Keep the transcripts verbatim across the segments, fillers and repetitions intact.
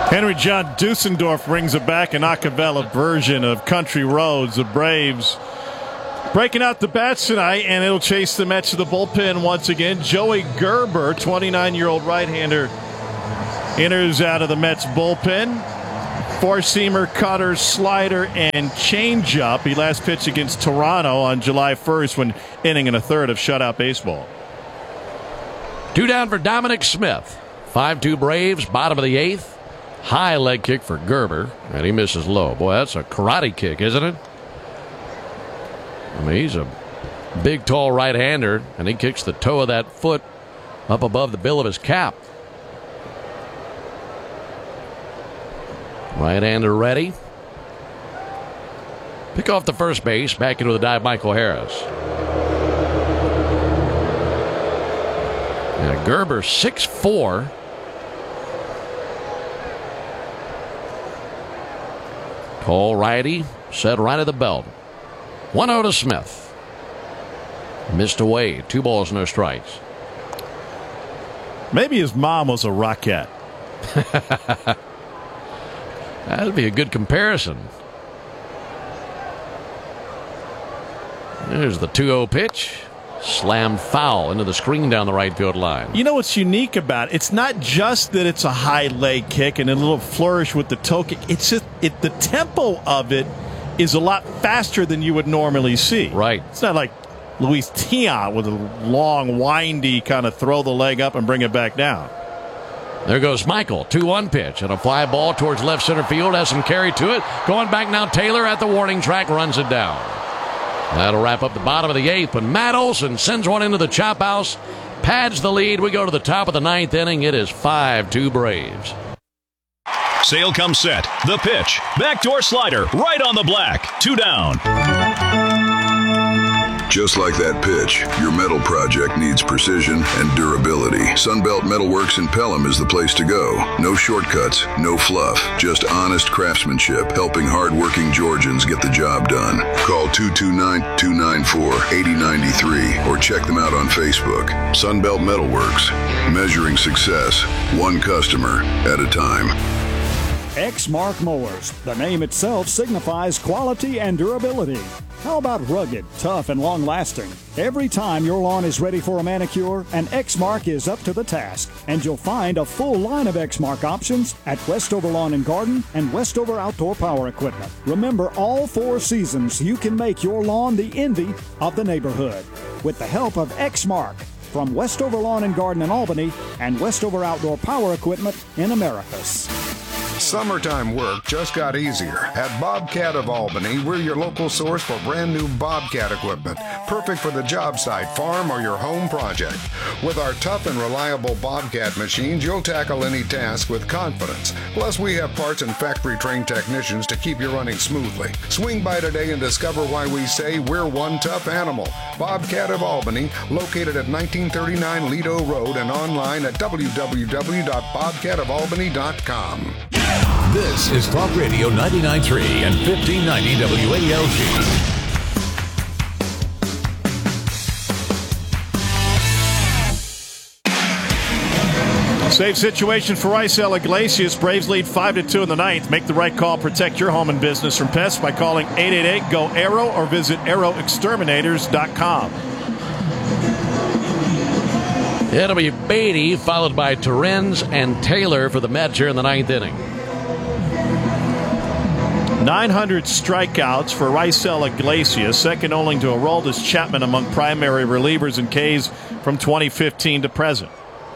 Henry John Dusendorf brings it back, an a cappella version of Country Roads. The Braves breaking out the bats tonight, and it'll chase the Mets to the bullpen once again. Joey Gerber, twenty-nine-year-old right-hander, enters out of the Mets bullpen. Four-seamer, cutter, slider, and changeup. He last pitched against Toronto on July first when inning and a third of shutout baseball. Two down for Dominic Smith. five two Braves, bottom of the eighth. High leg kick for Gerber, and he misses low. Boy, that's a karate kick, isn't it? I mean, he's a big, tall right-hander, and he kicks the toe of that foot up above the bill of his cap. Right-hander ready. Pick off the first base, back into the dive, Michael Harris. Yeah, Gerber, six four. Tall righty, set right at the belt. one oh to Smith. Missed away. Two balls, no strikes. Maybe his mom was a Rockette. That would be a good comparison. There's the two oh pitch. Slammed foul into the screen down the right field line. You know what's unique about it? It's not just that it's a high leg kick and a little flourish with the toe kick. It's just it, the tempo of it is a lot faster than you would normally see. Right. It's not like Luis Tiant with a long, windy kind of throw the leg up and bring it back down. There goes Michael. two one pitch and a fly ball towards left center field. Has some carry to it. Going back now, Taylor at the warning track runs it down. That'll wrap up the bottom of the eighth, but Matt Olson sends one into the chop house, pads the lead. We go to the top of the ninth inning. It is five two Braves. Sale comes set. The pitch. Backdoor slider. Right on the black. Two down. Just like that pitch, your metal project needs precision and durability. Sunbelt Metalworks in Pelham is the place to go. No shortcuts, no fluff, just honest craftsmanship, helping hardworking Georgians get the job done. Call two two nine, two nine four, eight oh nine three or check them out on Facebook. Sunbelt Metalworks, measuring success, one customer at a time. Exmark Mowers. The name itself signifies quality and durability. How about rugged, tough, and long-lasting? Every time your lawn is ready for a manicure, an Exmark is up to the task. And you'll find a full line of Exmark options at Westover Lawn and Garden and Westover Outdoor Power Equipment. Remember, all four seasons, you can make your lawn the envy of the neighborhood with the help of Exmark from Westover Lawn and Garden in Albany and Westover Outdoor Power Equipment in Americus. Summertime work just got easier. At Bobcat of Albany, we're your local source for brand new Bobcat equipment, perfect for the job site, farm, or your home project. With our tough and reliable Bobcat machines, you'll tackle any task with confidence. Plus, we have parts and factory-trained technicians to keep you running smoothly. Swing by today and discover why we say we're one tough animal. Bobcat of Albany, located at nineteen thirty-nine Lido Road and online at w w w dot bobcat of albany dot com. This is Talk Radio ninety-nine point three and fifteen ninety W A L G. Save situation for Raisel Iglesias. Braves lead five to two in the ninth. Make the right call. Protect your home and business from pests by calling eight eight eight, G O, ARROW or visit arrow exterminators dot com. It'll be Beatty, followed by Torrens and Taylor for the Mets here in the ninth inning. nine hundred strikeouts for Raisel Iglesias, second only to Aroldis Chapman among primary relievers and Ks from twenty fifteen to present.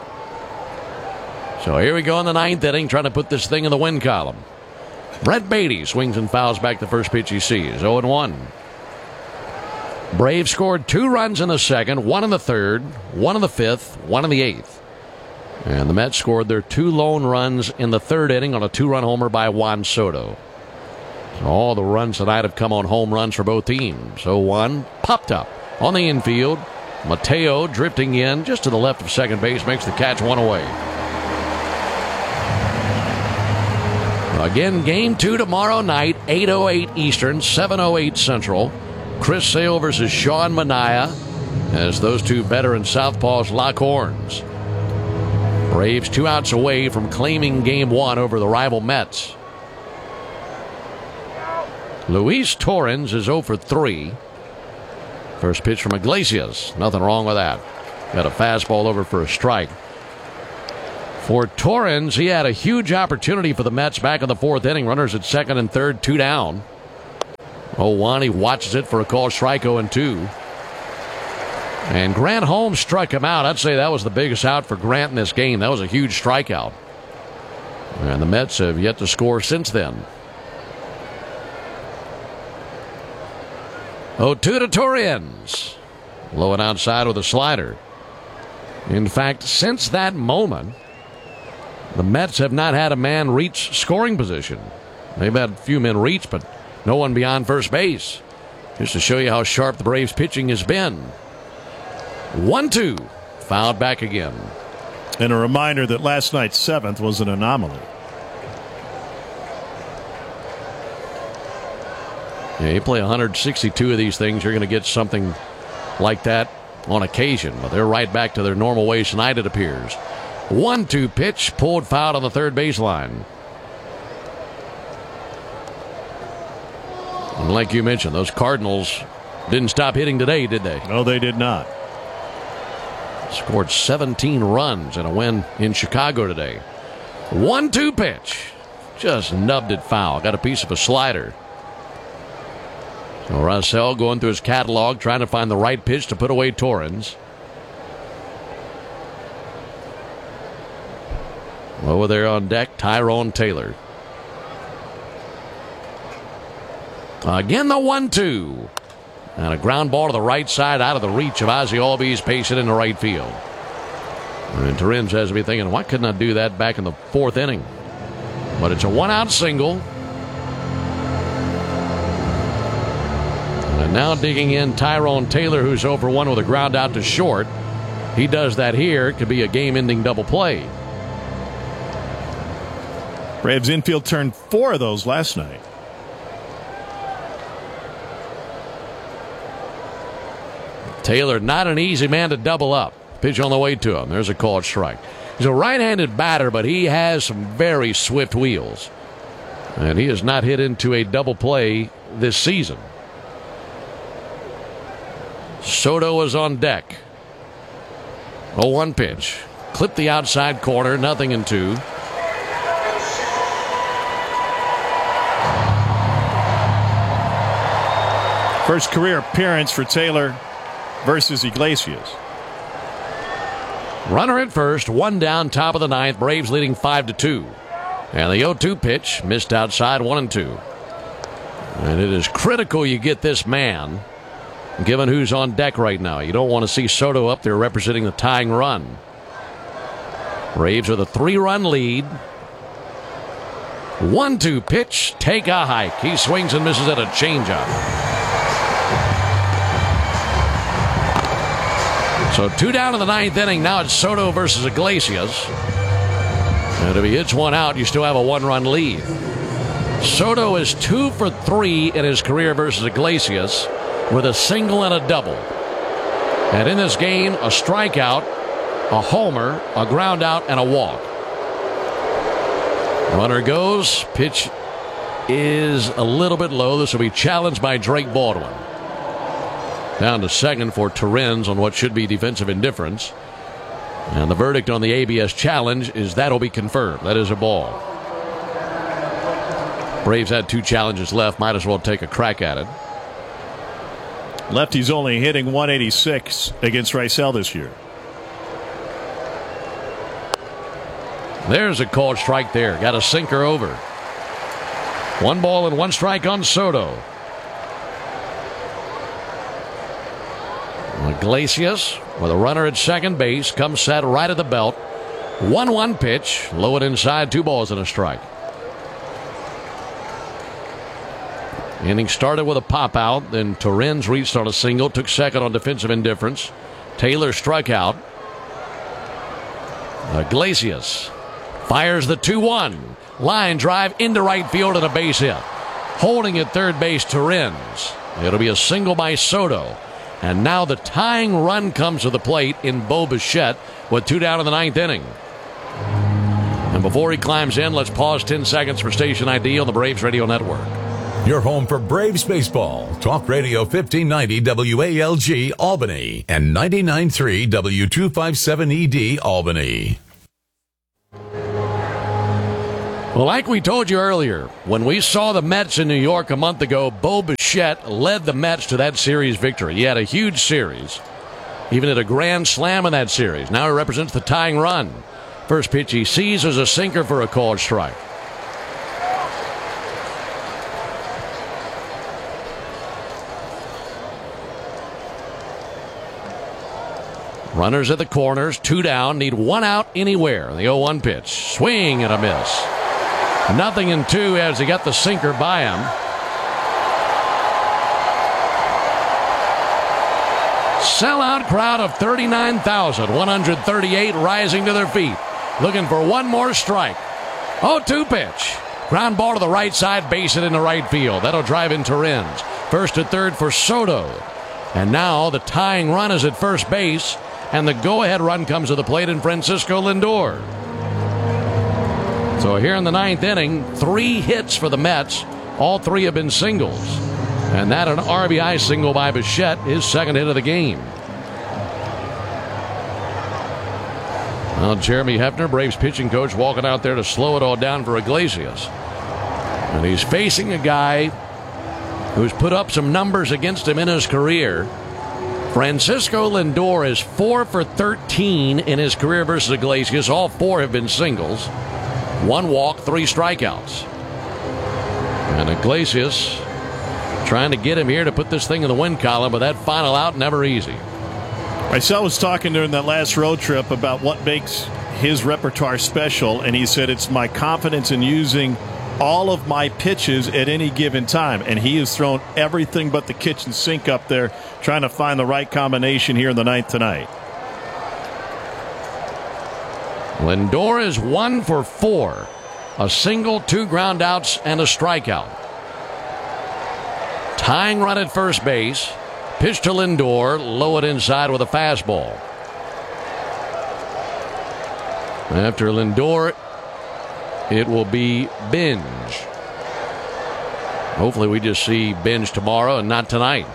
So here we go in the ninth inning, trying to put this thing in the win column. Brett Beatty swings and fouls back the first pitch he sees, oh and one. Braves scored two runs in the second, one in the third, one in the fifth, one in the eighth. And the Mets scored their two lone runs in the third inning on a two-run homer by Juan Soto. So all the runs tonight have come on home runs for both teams. oh one, popped up on the infield. Mateo drifting in just to the left of second base, makes the catch one away. Again, game two tomorrow night, eight oh eight Eastern, seven oh eight Central. Chris Sale versus Sean Manaea as those two veteran southpaws lock horns. Braves two outs away from claiming game one over the rival Mets. Luis Torrens is oh for three. First pitch from Iglesias. Nothing wrong with that. Got a fastball over for a strike. For Torrens, he had a huge opportunity for the Mets back in the fourth inning. Runners at second and third, two down. oh one, he watches it for a call strike, oh and two. And Grant Holmes struck him out. I'd say that was the biggest out for Grant in this game. That was a huge strikeout. And the Mets have yet to score since then. oh two to Torrens. Low and outside with a slider. In fact, since that moment, the Mets have not had a man reach scoring position. They've had a few men reach, but no one beyond first base. Just to show you how sharp the Braves pitching has been. one two. Fouled back again. And a reminder that last night's seventh was an anomaly. Yeah, you play one hundred sixty-two of these things, you're going to get something like that on occasion. But they're right back to their normal ways tonight, it appears. one two pitch, pulled foul on the third baseline. And like you mentioned, those Cardinals didn't stop hitting today, did they? No, they did not. Scored seventeen runs in a win in Chicago today. one two pitch. Just nubbed it foul. Got a piece of a slider. So Russell going through his catalog, trying to find the right pitch to put away Torrens. Over there on deck, Tyrone Taylor. Again, the one two. And a ground ball to the right side out of the reach of Ozzie Albies, pacing in the right field. And Torrens has to be thinking, why couldn't I do that back in the fourth inning? But it's a one-out single. And now digging in Tyrone Taylor, who's oh for one with a ground out to short. He does that here. It could be a game-ending double play. Braves infield turned four of those last night. Taylor, not an easy man to double up. Pitch on the way to him. There's a called strike. He's a right-handed batter, but he has some very swift wheels. And he has not hit into a double play this season. Soto is on deck. oh one pitch. Clipped the outside corner. Nothing in two. First career appearance for Taylor versus Iglesias. Runner at first, one down, top of the ninth. Braves leading five to two. And the oh two pitch missed outside, one and two. And it is critical you get this man, given who's on deck right now. You don't want to see Soto up there representing the tying run. Braves with a three-run lead. one two pitch, take a hike. He swings and misses at a changeup. So two down in the ninth inning. Now it's Soto versus Iglesias. And if he hits one out, you still have a one-run lead. Soto is two for three in his career versus Iglesias with a single and a double. And in this game, a strikeout, a homer, a ground out, and a walk. Runner goes. Pitch is a little bit low. This will be challenged by Drake Baldwin. Down to second for Torrens on what should be defensive indifference. And the verdict on the A B S challenge is that'll be confirmed. That is a ball. Braves had two challenges left. Might as well take a crack at it. Lefty's only hitting one eighty-six against Rysell this year. There's a called strike there. Got a sinker over. One ball and one strike on Soto. Iglesias with a runner at second base comes set right at the belt. one one pitch, low and inside, two balls and a strike. Inning started with a pop out, then Torrens reached on a single, took second on defensive indifference. Taylor struck out. Iglesias fires the two one. Line drive into right field and a base hit. Holding at third base, Torrens. It'll be a single by Soto. And now the tying run comes to the plate in Bo Bichette with two down in the ninth inning. before he climbs in, let's pause ten seconds for station I D on the Braves Radio Network. Your home for Braves baseball. Talk Radio fifteen ninety W A L G Albany and ninety-nine point three W two fifty-seven E D Albany. Well, like we told you earlier, when we saw the Mets in New York a month ago, Bo Bichette led the Mets to that series victory. He had a huge series, even at a grand slam in that series. Now he represents the tying run. First pitch he sees is a sinker for a called strike. Runners at the corners, two down, need one out anywhere. The oh one pitch, swing and a miss. Nothing in two as he got the sinker by him. Sellout crowd of thirty-nine thousand one hundred thirty-eight rising to their feet, looking for one more strike. oh two pitch. Ground ball to the right side, base it in the right field. That'll drive in Torrens. First to third for Soto. And now the tying run is at first base, and the go-ahead run comes to the plate in Francisco Lindor. So here in the ninth inning, three hits for the Mets. All three have been singles. And that an R B I single by Bichette, his second hit of the game. Well, Jeremy Hefner, Braves pitching coach, walking out there to slow it all down for Iglesias. And he's facing a guy who's put up some numbers against him in his career. Francisco Lindor is four for thirteen in his career versus Iglesias. All four have been singles. One walk, three strikeouts. And Iglesias trying to get him here to put this thing in the win column, but that final out, never easy. Marcel was talking during that last road trip about what makes his repertoire special, and he said it's my confidence in using all of my pitches at any given time. And he has thrown everything but the kitchen sink up there, trying to find the right combination here in the ninth tonight. Lindor is one for four. A single, two ground outs, and a strikeout. Tying run at first base. Pitch to Lindor, low it inside with a fastball. After Lindor, it will be Binge. Hopefully we just see Binge tomorrow and not tonight.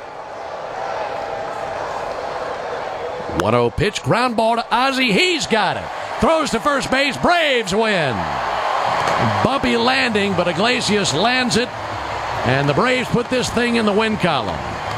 one oh pitch, ground ball to Ozzie. He's got it. Throws to first base. Braves win. Bumpy landing, but Iglesias lands it, and the Braves put this thing in the win column.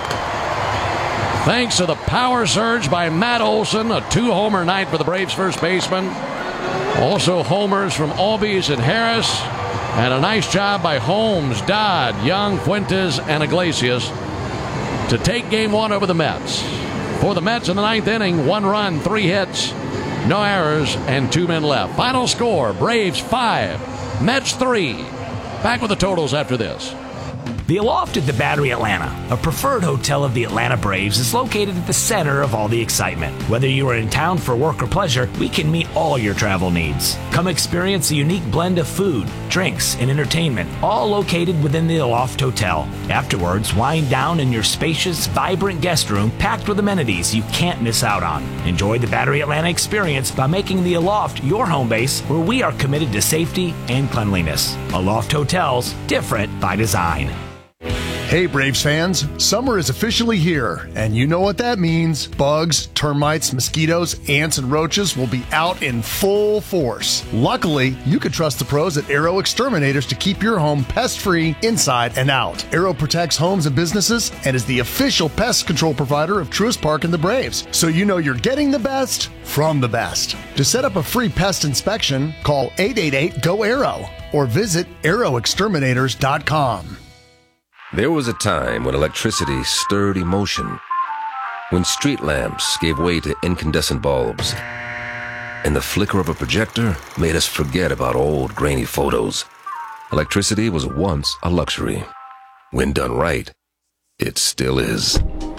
Thanks to the power surge by Matt Olson, a two-homer night for the Braves first baseman. Also homers from Albies and Harris, and a nice job by Holmes, Dodd, Young, Fuentes, and Iglesias to take game one over the Mets. For the Mets in the ninth inning, one run, three hits, no errors, and two men left. Final score, Braves five, Mets three. Back with the totals after this. The Aloft at the Battery Atlanta, a preferred hotel of the Atlanta Braves, is located at the center of all the excitement. Whether you are in town for work or pleasure, we can meet all your travel needs. Come experience a unique blend of food, drinks, and entertainment, all located within the Aloft Hotel. Afterwards, wind down in your spacious, vibrant guest room packed with amenities you can't miss out on. Enjoy the Battery Atlanta experience by making the Aloft your home base, where we are committed to safety and cleanliness. Aloft Hotels, different by design. Hey Braves fans, summer is officially here, and you know what that means. Bugs, termites, mosquitoes, ants, and roaches will be out in full force. Luckily, you can trust the pros at Aero Exterminators to keep your home pest-free inside and out. Aero protects homes and businesses and is the official pest control provider of Truist Park and the Braves, so you know you're getting the best from the best. To set up a free pest inspection, call eight eight eight, G O, A E R O or visit aero exterminators dot com. There was a time when electricity stirred emotion, when street lamps gave way to incandescent bulbs, and the flicker of a projector made us forget about old grainy photos. Electricity was once a luxury. When done right, it still is.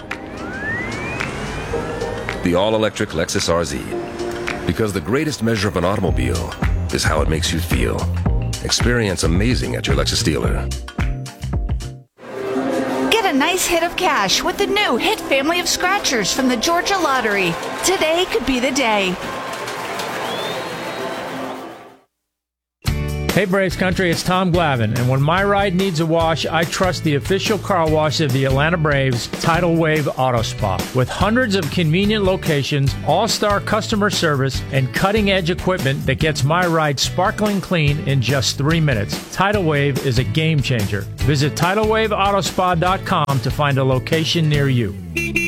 The all-electric Lexus R Z. Because the greatest measure of an automobile is how it makes you feel. Experience amazing at your Lexus dealer. Nice hit of cash with the new Hit family of scratchers from the Georgia Lottery. Today could be the day. Hey Braves Country, it's Tom Glavine, and when my ride needs a wash, I trust the official car wash of the Atlanta Braves, Tidal Wave Auto Spa. With hundreds of convenient locations, all-star customer service, and cutting-edge equipment that gets my ride sparkling clean in just three minutes, Tidal Wave is a game changer. Visit tidal wave auto spa dot com to find a location near you.